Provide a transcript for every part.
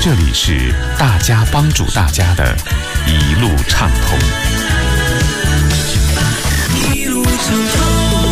这里是大家帮助大家的一路畅通。 一路畅通。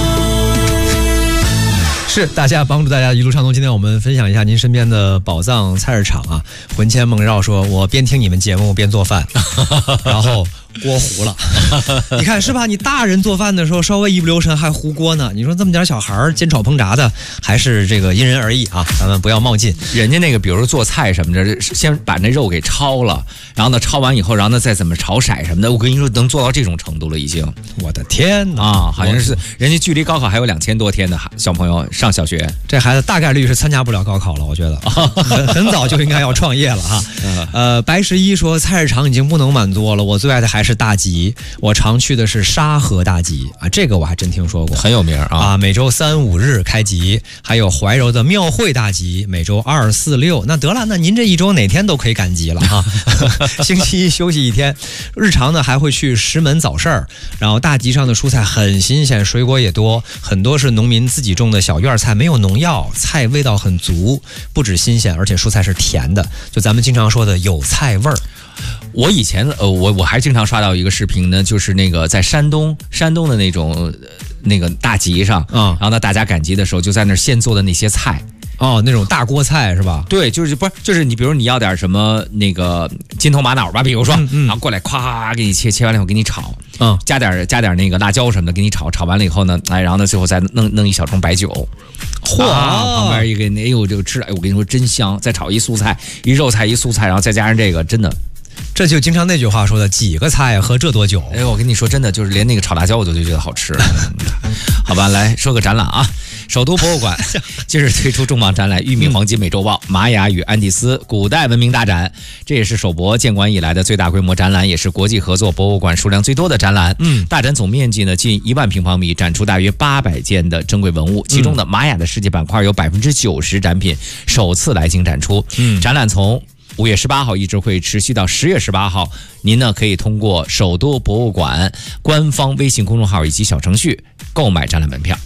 是大家帮助大家一路畅通。今天我们分享一下您身边的宝藏菜市场啊。魂牵梦绕说，我边听你们节目边做饭，然后锅糊了。你看是吧？你大人做饭的时候稍微一不留神还糊锅呢。你说这么点小孩煎炒烹炸的，还是这个因人而异啊，咱们不要冒进。 人家那个比如说做菜什么的，先把那肉给焯了，然后呢焯完以后，然后呢再怎么炒色什么的，我跟你说能做到这种程度了已经。 我的天哪啊，好像是人家距离高考还有2000多天的小朋友上小学， 这孩子大概率是参加不了高考了，我觉得很早就应该要创业了哈。白十一说，菜市场已经不能满座了，我最爱的还是大集，我常去的是沙河大集啊，这个我还真听说过， 很有名啊。 每周3、5日开集，还有怀柔的庙会大集，每周2、4、6。那得了，那您这一周哪天都可以赶集了哈。星期一休息一天，日常呢还会去石门早市儿，然后大集上的蔬菜很新鲜，水果也多，很多是农民自己种的小院菜，没有农药，菜味道很足，不止新鲜，而且蔬菜是甜的，就咱们经常说的有菜味儿。 我以前我还经常刷到一个视频呢，就是那个在山东的那种那个大集上，然后呢大家赶集的时候就在那儿现做的那些菜。 哦，那种大锅菜是吧？ 对，就是你，比如你要点什么那个金头玛瑙吧，比如说，然后过来咵给你切完了以后给你炒，加点那个辣椒什么的给你炒完了以后呢，然后呢最后再弄一小盅白酒，旁边一个哎呦就吃，我跟你说真香，再炒一素菜，一肉菜一素菜，然后再加上这个，真的。 这就经常那句话说的，几个菜喝这多酒。 哎，我跟你说真的，就是连那个炒辣椒我都觉得好吃。好吧，来说个展览啊。首都博物馆今日推出重磅展览《玉米黄金美洲豹：玛雅与安第斯古代文明大展》，这也是首博建馆以来的最大规模展览，也是国际合作博物馆数量最多的展览。大展总面积呢近1万平方米，展出大约800件的珍贵文物，其中的玛雅的世界板块有90%展品首次来京展出。展览从5月18号一直会持续到10月18号，您呢可以通过首都博物馆官方微信公众号以及小程序购买展览门票。